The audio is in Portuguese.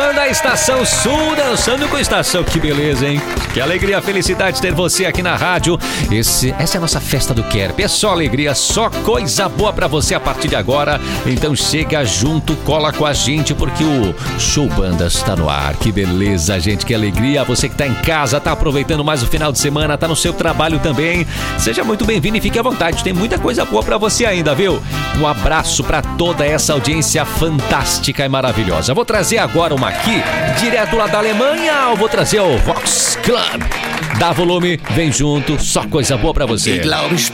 Banda Estação Sul, dançando com Estação. Que beleza, hein? Que alegria, felicidade ter você aqui na rádio. Essa é a nossa festa do Kerp. É só alegria, só coisa boa pra você a partir de agora. Então chega junto, cola com a gente, porque o Show Bandas tá no ar. Que beleza, gente, que alegria. Você que tá em casa, tá aproveitando mais o final de semana, tá no seu trabalho também. Seja muito bem-vindo e fique à vontade. Tem muita coisa boa pra você ainda, viu? Um abraço pra toda essa audiência fantástica e maravilhosa. Vou trazer agora uma aqui, direto lá da Alemanha. Eu vou trazer o Vox Club. Dá volume, vem junto, só coisa boa pra você.